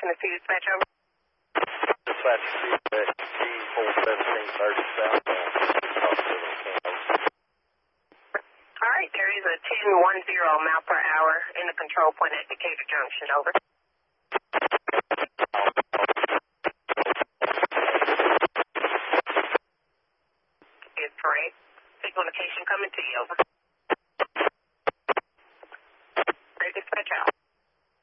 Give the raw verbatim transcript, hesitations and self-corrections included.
Can I see dispatch over? Dispatch G four seventeen thirty southbound. All right, there is a ten one zero mile per hour in the control point at Decatur Junction. Over. It's great. Signal location coming to you. Over.